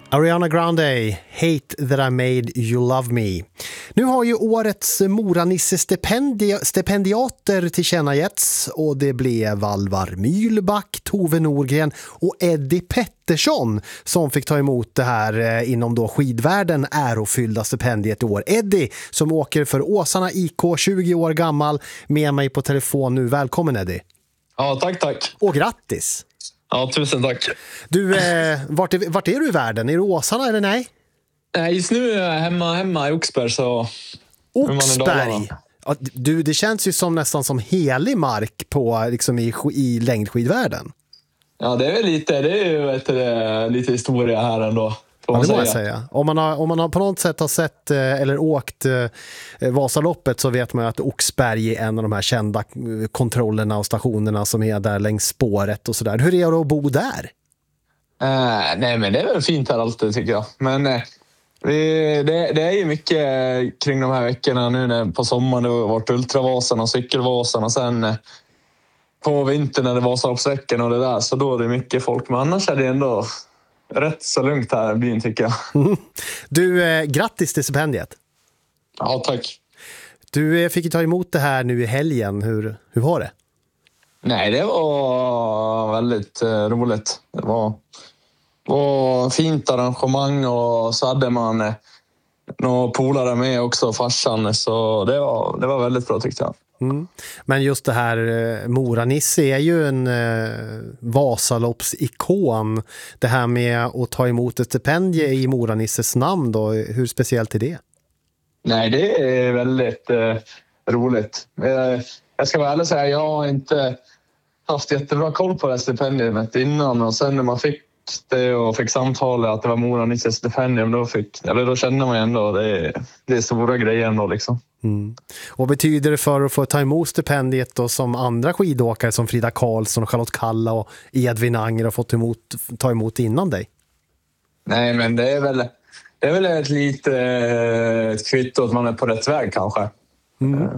Ariana Grande, Hate That I Made You Love Me. Nu har ju årets Moranisse-stipendiater tillkännagetts och det blev Alvar Mylback, Tove Norgren och Eddie Pettersson som fick ta emot det här inom då skidvärlden ärofyllda stipendiet i år. Eddie som åker för Åsarna IK, 20 år gammal, med mig på telefon nu. Välkommen Eddie. Ja, tack. Och grattis! Ja, tusen tack. Du, vart är du i världen? Är du Åsarna eller nej? Nej, just nu är jag hemma i Oxberg. Så Oxberg? Ja, du, det känns ju som nästan som helig mark på, liksom i längdskidvärlden. Ja, det är väl lite, det är ju lite historia här ändå. Ja, det måste jag säga. Om man har på något sätt har sett eller åkt Vasaloppet så vet man att Oxberg är en av de här kända kontrollerna och stationerna som är där längs spåret och sådär. Hur är det att bo där? Nej, men det är väl fint här alltid tycker jag. Men det är ju mycket kring de här veckorna nu när på sommaren det har varit Ultravasan och Cykelvasan och sen på vintern när det var Vasaloppsveckan och det där, så då är det mycket folk. Men annars är det ändå rätt så lugnt här i byn tycker jag. Du, grattis till stipendiet. Ja, tack. Du fick ju ta emot det här nu i helgen. Hur var det? Nej, det var väldigt roligt. Det var fint arrangemang och så hade man några polare med också, farsan. Så det var väldigt bra tyckte jag. Mm. Men just det här Moranisse är ju en Vasaloppsikon. Det här med att ta emot ett stipendie i Moranisses namn då, hur speciellt är det? Nej, det är väldigt roligt. Jag ska väl ärligt säga, jag har inte haft jättebra koll på det här stipendiet innan, och sen när man fick det och fick samtalet att det var Moranisses stipendium, då känner man ändå det är stora grejer ändå liksom. Mm. Vad betyder det för att få ta emot stipendiet då, som andra skidåkare som Frida Karlsson och Charlotte Kalla och Edvin Anger har fått ta emot innan dig? Nej, men det är väl ett litet kvitto att man är på rätt väg kanske. Mm.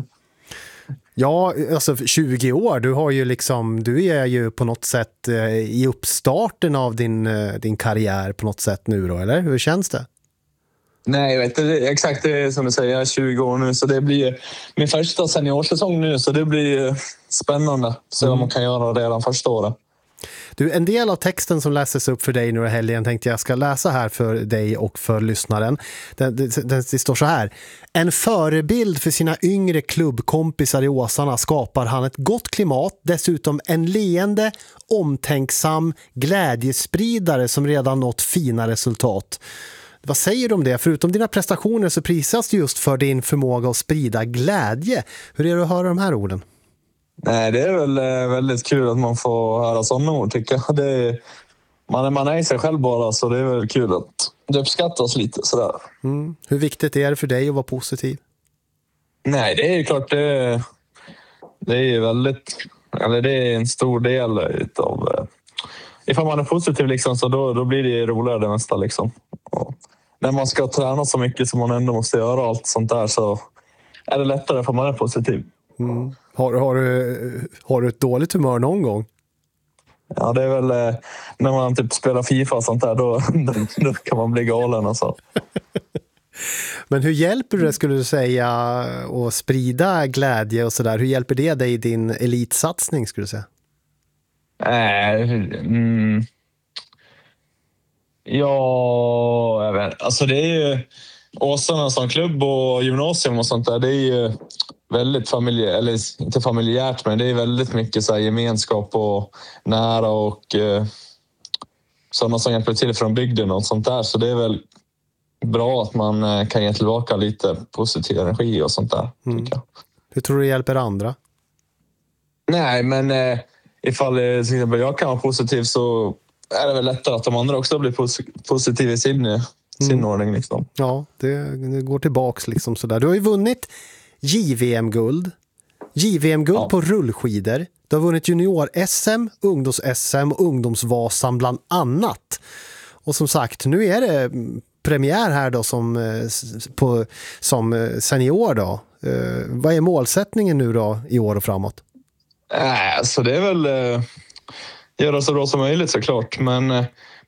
Ja, alltså 20 år, du är ju på något sätt i uppstarten av din karriär på något sätt nu då, eller? Hur känns det? Nej, jag vet inte, exakt det är som du säger, jag är 20 år nu, så det blir min första seniorsäsong nu, så det blir spännande så vad man kan göra redan första året. Du, en del av texten som läses upp för dig nu i helgen tänkte jag ska läsa här för dig och för lyssnaren. Det står så här: en förebild för sina yngre klubbkompisar i Åsarna skapar han ett gott klimat, dessutom en leende, omtänksam glädjespridare som redan nått fina resultat. Vad säger du om det? Förutom dina prestationer så prisas du just för din förmåga att sprida glädje. Hur är det att höra de här orden? Nej, det är väl väldigt kul att man får höra sådana ord tycker jag. Man är i sig själv bara, så det är väl kul att det uppskattas lite sådär. Mm. Hur viktigt är det för dig att vara positiv? Nej, det är ju klart det är ju väldigt, eller det är en stor del utav ifall man är positiv liksom, så då blir det roligare det mesta liksom. Och när man ska träna så mycket som man ändå måste göra allt sånt där, så är det lättare för man är positiv. Mm. Har du ett dåligt humör någon gång? Ja, det är väl när man typ spelar FIFA och sånt där, då kan man bli galen och så. Men hur hjälper det, skulle du säga, att sprida glädje och sådär? Hur hjälper det dig i din elitsatsning, skulle du säga? Ja, jag vet. Alltså det är ju Åsarna som klubb och gymnasium och sånt där. Det är ju väldigt eller inte familjärt, men det är väldigt mycket så här gemenskap och nära och sådana som hjälper till från bygden och sånt där. Så det är väl bra att man kan ge tillbaka lite positiv energi och sånt där, tycker jag. Hur tror du det hjälper andra? Nej, men ifall till exempel jag kan vara positiv, så är det väl lättare att de andra också blir positiva i sin ordning liksom. Ja, det går tillbaks liksom sådär. Du har ju vunnit JVM-guld på rullskidor. Du har vunnit junior-SM, ungdoms-SM och ungdomsvasan bland annat. Och som sagt, nu är det premiär här då som senior då. Vad är målsättningen nu då i år och framåt? Så det är väl göra så bra som möjligt såklart. Men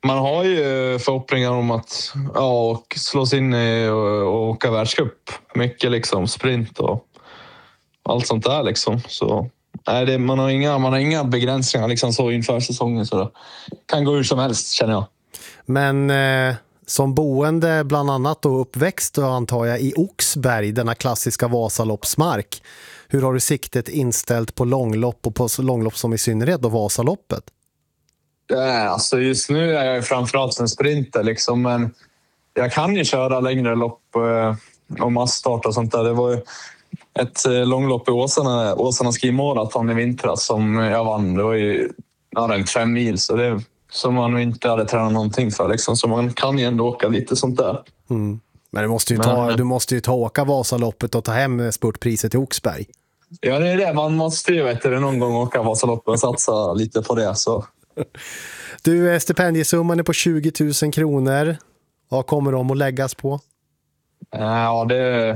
man har ju förhoppningar om att och slå sig in och åka världscup. Mycket liksom, sprint och allt sånt där liksom. Så man har inga begränsningar liksom så inför säsongen, så det kan gå hur som helst, känner jag. Men som boende bland annat då uppväxt då, antar jag, i Oxberg, denna klassiska Vasaloppsmark. Hur har du siktet inställt på långlopp och på långlopp som i synnerhet då Vasaloppet? Alltså just nu är jag framförallt en sprinter liksom, men jag kan ju köra längre lopp och massstart och sånt där. Det var ju ett långlopp i Åsarna skimaraton i vintras som jag vann. Det var ju 5 mil, så det som man inte hade tränat någonting för liksom, så man kan ju ändå åka lite sånt där. Mm. Men du måste ju ta åka Vasaloppet och ta hem spurtpriset i Oxberg. Ja, det är det. Man måste ju någon gång åka Vasaloppet och satsa lite på det. Så. Du, stipendiesumman är på 20 000 kronor. Vad kommer de att läggas på? Ja, det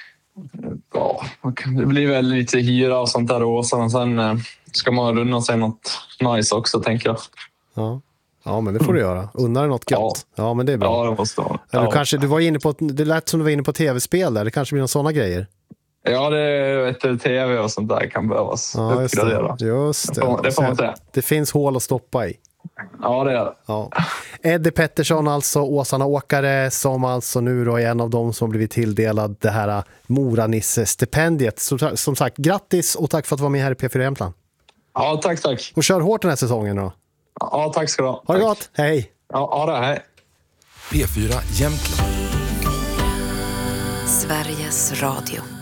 blir väl lite hyra och sånt där och sen ska man runda sig något nice också, tänker jag. Ja, men det får du göra. Unnar dig något gott. Ja, men det är bra. Ja, det måste vara. Du var inne på, det lät som du var inne på tv-spel där. Det kanske blir någon sådana grejer. Ja, tv och sånt där kan behövas. Ja, just det. Det får man säga. Det finns hål att stoppa i. Ja, det är det. Ja. Eddie Pettersson, alltså Åsarna-åkare, som alltså nu då är en av dem som blivit tilldelad det här Moranisse-stipendiet. Som sagt, grattis och tack för att du var med här i P4 Jämtland. Ja, tack. Och kör hårt den här säsongen då. Ja, tack ska du ha. Ha det gott, hej. Ja, hej. P4 Jämtland. Sveriges Radio.